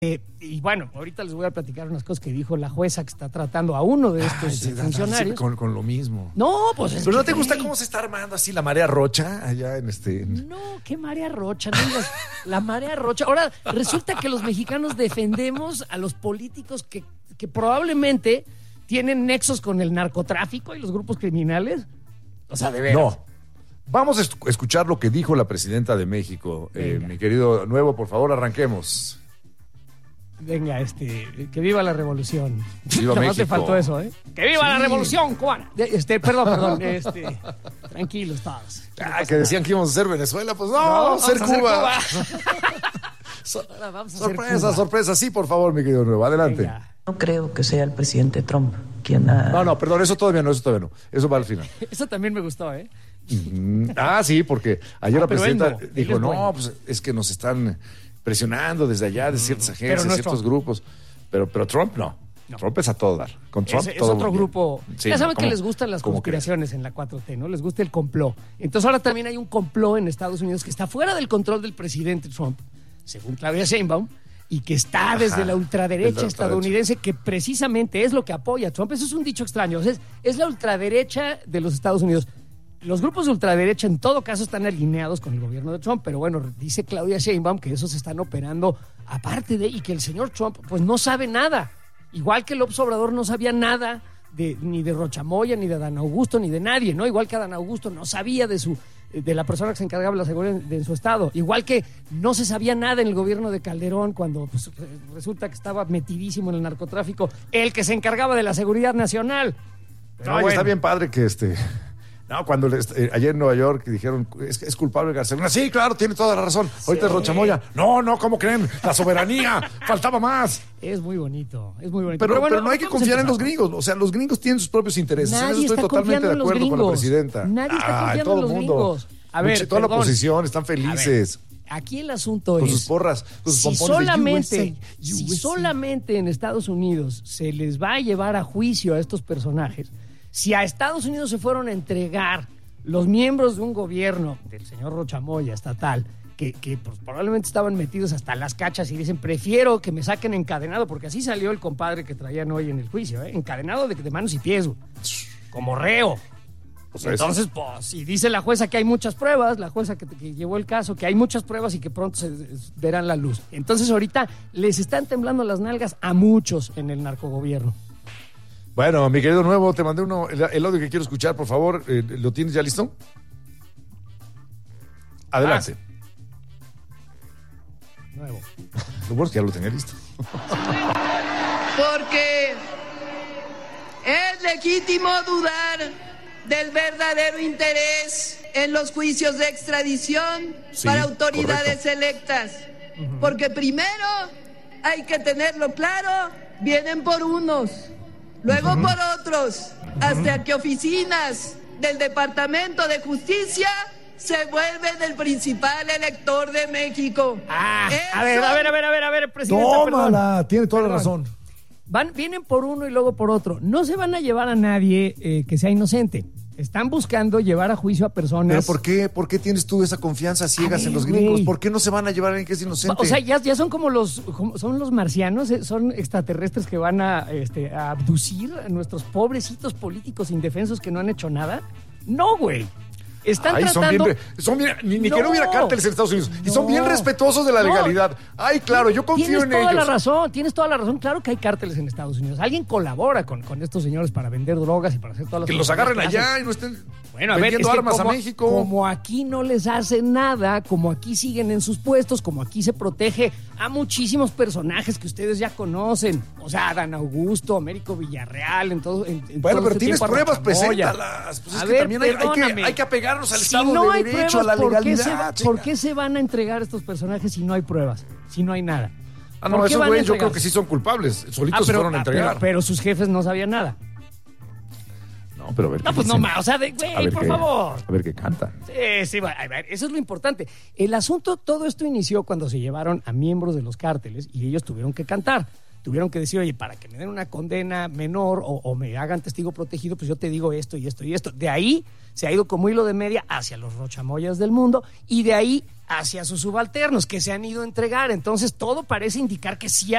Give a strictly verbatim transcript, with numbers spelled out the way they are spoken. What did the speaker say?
Eh, y bueno, ahorita les voy a platicar unas cosas que dijo la jueza que está tratando a uno de estos Ay, sí, funcionarios. Con, con lo mismo. No, pues es Pero que ¿no te gusta cómo se está armando así la marea rocha allá en este...? No, qué marea rocha, no digas, la marea rocha. Ahora, resulta que los mexicanos defendemos a los políticos que, que probablemente tienen nexos con el narcotráfico y los grupos criminales. O sea, de veras. No. Vamos a escuchar lo que dijo la presidenta de México. Eh, mi querido Nuevo, por favor, arranquemos. Venga, este, que viva la revolución. Viva México. Te faltó eso, ¿eh? Que viva sí. la revolución cubana. Este, perdón, perdón, este, tranquilos todos. Ah, que decían que íbamos a ser Venezuela, pues no, no ser vamos Cuba. A ser Cuba. so, vamos a sorpresa, Cuba. sorpresa, sí, por favor, mi querido Nuevo, adelante. Venga. No creo que sea el presidente Trump quien ha... No, no, perdón, eso todavía no, eso todavía no. Eso va al final. Eso también me gustó, ¿eh? Mm, ah, sí, porque ayer ah, la presidenta no, dijo, no, bueno. pues es que nos están presionando desde allá, de ciertas agencias, no ciertos Trump. grupos. Pero, pero Trump no. no. Trump es a todo dar. Con Trump es, todo es otro bien. grupo. Sí, ya saben no, que les gustan las conspiraciones en la cuatro T, ¿no? Les gusta el complot. Entonces ahora también hay un complot en Estados Unidos que está fuera del control del presidente Trump, según Claudia Sheinbaum, y que está desde Ajá, la ultraderecha estadounidense, que precisamente es lo que apoya a Trump. Eso es un dicho extraño. O sea, es, es la ultraderecha de los Estados Unidos. Los grupos de ultraderecha en todo caso están alineados con el gobierno de Trump, pero bueno, dice Claudia Sheinbaum que esos están operando aparte de, y que el señor Trump pues no sabe nada. Igual que López Obrador no sabía nada de, ni de Rochamoya, ni de Adán Augusto, ni de nadie, ¿no? Igual que Adán Augusto no sabía de su de la persona que se encargaba de la seguridad de, de su estado. Igual que no se sabía nada en el gobierno de Calderón cuando pues, resulta que estaba metidísimo en el narcotráfico, el que se encargaba de la seguridad nacional. Pero no, bueno. Está bien padre que este... No, cuando les, eh, ayer en Nueva York dijeron es, es culpable García Luna. Sí, claro, tiene toda la razón. Ahorita sí. Es Rochamoya. No, no, ¿cómo creen? La soberanía. Faltaba más. Es muy bonito, es muy bonito. Pero, pero, bueno, pero no hay que confiar en los gringos. O sea, los gringos tienen sus propios intereses. Nadie en eso estoy está totalmente de acuerdo con la presidenta. Nadie está ah, confiando todo en los mundo. gringos. A ver, toda perdón. la oposición están felices. Aquí el asunto con es... Con sus porras, con sus si pompones solamente, de U S A, si U S A. solamente en Estados Unidos se les va a llevar a juicio a estos personajes, si a Estados Unidos se fueron a entregar los miembros de un gobierno del señor Rochamoya estatal, que, que pues, probablemente estaban metidos hasta las cachas y dicen, prefiero que me saquen encadenado, porque así salió el compadre que traían hoy en el juicio, ¿eh? Encadenado de, de manos y pies, como reo. Pues entonces, eso. pues, si dice la jueza que hay muchas pruebas, la jueza que, que llevó el caso, que hay muchas pruebas y que pronto se, se verán la luz. Entonces ahorita les están temblando las nalgas a muchos en el narcogobierno. Bueno, mi querido Nuevo, te mandé uno, el, el audio que quiero escuchar, por favor. Eh, ¿Lo tienes ya listo? Adelante. Ah, Nuevo. Lo bueno es que ya lo tenía listo. Porque es legítimo dudar del verdadero interés en los juicios de extradición sí, para autoridades correcto. electas. Uh-huh. Porque primero, hay que tenerlo claro, vienen por unos, luego uh-huh. por otros, uh-huh. hasta que oficinas del Departamento de Justicia se vuelven el principal elector de México. Ah, Eso... a ver, a ver, a ver, a ver, a ver, presidente. Tómala, perdón. tiene toda perdón. la razón. Van, vienen por uno y luego por otro. No se van a llevar a nadie eh, que sea inocente. Están buscando llevar a juicio a personas. ¿Pero por qué? ¿Por qué tienes tú esa confianza ciegas ver, en los gringos? Wey. ¿Por qué no se van a llevar a alguien que es inocente? O sea, ya, ya son como los como son los marcianos, eh, son extraterrestres que van a, este, a abducir a nuestros pobrecitos políticos indefensos que no han hecho nada. No, güey. Están Ay, tratando... Son bien, son bien, ni, ni no, que no hubiera cárteles en Estados Unidos. No, y son bien respetuosos de la legalidad. No, Ay, claro, yo confío en ellos. Tienes toda la razón, tienes toda la razón. Claro que hay cárteles en Estados Unidos. Alguien colabora con, con estos señores para vender drogas y para hacer todas las que cosas. los agarren allá y no estén bueno, a vendiendo ver, es armas que como, a México. Como aquí no les hacen nada, como aquí siguen en sus puestos, como aquí se protege a muchísimos personajes que ustedes ya conocen. O sea, Adán Augusto, Américo Villarreal, en todo. En, en bueno, todo pero este tienes pruebas, preséntalas. preséntalas. Pues es a que ver, también hay, hay, que, hay que apegarnos al si Estado no de hay Derecho, pruebas, a la ¿por legalidad. Qué se va, ¿Por qué se van a entregar estos personajes si no hay pruebas? Si no hay nada. Ah, no, esos güeyes yo creo que sí son culpables. Solitos ah, pero, se fueron a entregar. Pero, pero sus jefes no sabían nada. No, pero a ver. No, pues dicen? no más. O sea, de, güey, por qué, favor. A ver qué canta. Sí, sí, a ver, eso es lo importante. El asunto, todo esto inició cuando se llevaron a miembros de los cárteles y ellos tuvieron que cantar. tuvieron que decir, oye, para que me den una condena menor o, o me hagan testigo protegido, pues yo te digo esto y esto y esto. De ahí se ha ido como hilo de media hacia los rochamoyas del mundo y de ahí hacia sus subalternos que se han ido a entregar. Entonces todo parece indicar que sí